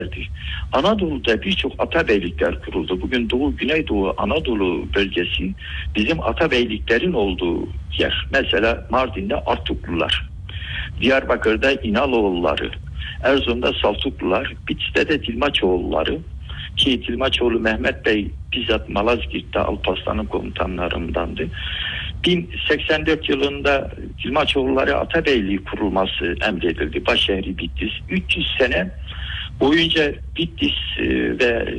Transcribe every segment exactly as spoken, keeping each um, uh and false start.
Anadolu'da birçok atabeylikler kuruldu. Bugün Doğu, Güneydoğu Anadolu bölgesi bizim atabeyliklerin olduğu yer. Mesela Mardin'de Artuklular, Diyarbakır'da İnaloğulları, Erzurum'da Saltuklular, Bitlis'te de Tilmaçoğulları, ki Tilmaçoğlu Mehmet Bey bizzat Malazgirt'te Alparslan'ın komutanlarındandı. bin seksen dört yılında Tilmaçoğulları Atabeyliği kurulması emredildi. Başşehri Bitlis. üç yüz sene boyunca Bitlis ve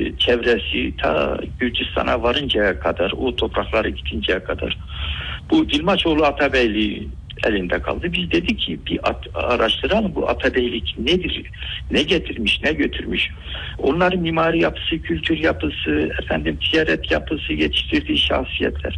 çevresi ta Gürcistan'a varıncaya kadar, o topraklara gidinceye kadar bu Tilmaçoğlu Atabeyliği elinde kaldı. Biz dedik ki bir at, araştıralım, bu atabeylik nedir? Ne getirmiş, ne götürmüş? Onların mimari yapısı, kültür yapısı, efendim ticaret yapısı, yetiştirdiği şahsiyetler.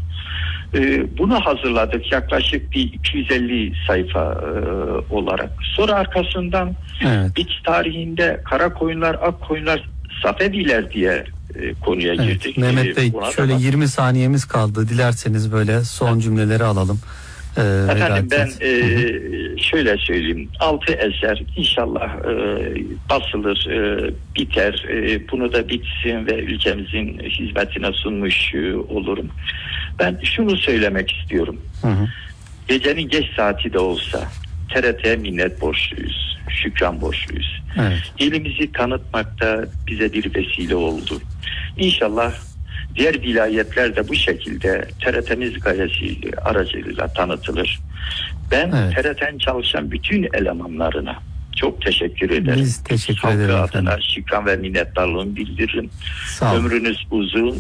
Ee, bunu hazırladık yaklaşık bir iki yüz elli sayfa e, olarak. Sonra arkasından evet. Bitlis tarihinde Karakoyunlar, Akkoyunlar, Safeviler diye e, konuya evet. girdik. Mehmet Bey ee, şöyle yirmi saniyemiz kaldı. Dilerseniz böyle son evet. cümleleri alalım. Ee, Efendim ben e, şöyle söyleyeyim, altı eser inşallah e, basılır, e, biter, e, bunu da Bitlis'in ve ülkemizin hizmetine sunmuş e, olurum. Ben şunu söylemek istiyorum, hı hı. gecenin geç saati de olsa T R T'ye minnet borçluyuz, şükran borçluyuz. Evet. İlimizi tanıtmakta bize bir vesile oldu. İnşallah diğer vilayetler de bu şekilde T R T'miz gayesi aracılığıyla tanıtılır. Ben evet. T R T'nin çalışan bütün elemanlarına çok teşekkür ederim. Biz teşekkür ederiz. Halkı adına şükran ve minnettarlığımı bildiririm. Ömrünüz uzun,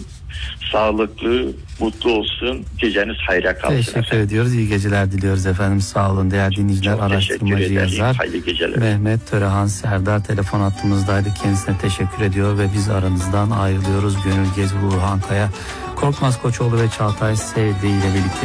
sağlıklı, mutlu olsun. Geceniz hayra kalsın. Teşekkür efendim. ediyoruz. İyi geceler diliyoruz efendim. Sağ olun değerli dinleyiciler. Araştırmacı yazar Mehmet Törehan Serdar telefon hattımızdaydı. Kendisine teşekkür ediyor ve biz aranızdan ayrılıyoruz. Gönül Gezi, Burhan Kaya, Korkmaz Koçoğlu ve Çağatay Sevdi ile birlikte